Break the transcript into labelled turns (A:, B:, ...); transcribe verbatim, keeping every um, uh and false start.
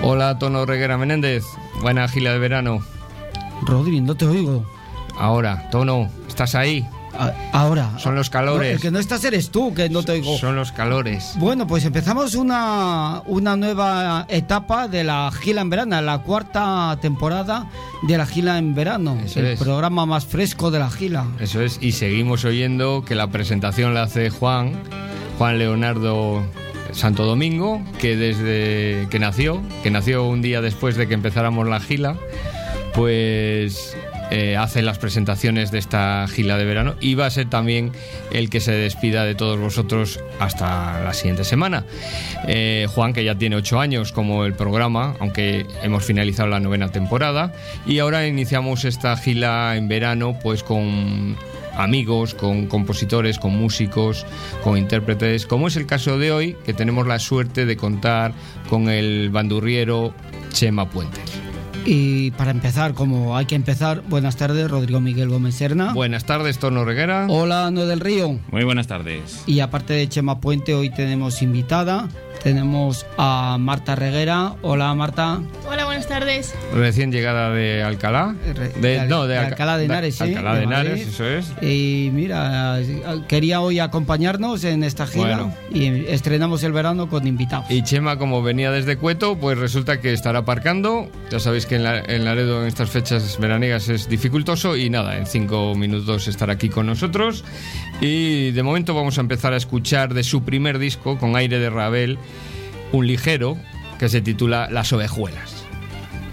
A: Hola, Tono Reguera Menéndez. Buena gira de verano.
B: Rodri, no te oigo.
A: Ahora, Tono, ¿estás ahí?
B: A- ahora.
A: Son los calores.
B: No, el que no estás eres tú, que no te oigo.
A: Son los calores.
B: Bueno, pues empezamos una, una nueva etapa de la gira en verano, la cuarta temporada de la gira en verano.
A: Eso
B: el
A: es.
B: programa más fresco de la gira.
A: Eso es, y seguimos oyendo que la presentación la hace Juan, Juan Leonardo Santo Domingo, que desde que nació, que nació un día después de que empezáramos la gira, pues eh, hace las presentaciones de esta gira de verano y va a ser también el que se despida de todos vosotros hasta la siguiente semana. Eh, Juan, que ya tiene ocho años como el programa, aunque hemos finalizado la novena temporada, y ahora iniciamos esta gira en verano pues con amigos, con compositores, con músicos, con intérpretes, como es el caso de hoy, que tenemos la suerte de contar con el bandurriero Chema Puente.
B: Y para empezar, como hay que empezar, buenas tardes, Rodrigo Miguel Gómez Serna.
A: Buenas tardes, Tono Reguera.
B: Hola, Noé del Río.
C: Muy buenas tardes.
B: Y aparte de Chema Puente, hoy tenemos invitada. Tenemos a Marta Reguera. Hola, Marta.
D: Hola, buenas tardes.
A: Recién llegada de Alcalá.
B: De,
A: De, no, de,
B: de
A: Alca-
B: Alcalá de Henares, sí.
A: Alcalá de
B: de
A: Henares,
B: Madrid.
A: eso es.
B: Y mira, quería hoy acompañarnos en esta gira.
A: Bueno.
B: Y estrenamos el verano con invitados.
A: Y Chema, como venía desde Cueto, pues resulta que estará aparcando. Ya sabéis que en, la, en Laredo en estas fechas veraniegas es dificultoso. Y nada, en cinco minutos estará aquí con nosotros. Y de momento vamos a empezar a escuchar de su primer disco, con aire de Ravel, un ligero, que se titula Las Ovejuelas.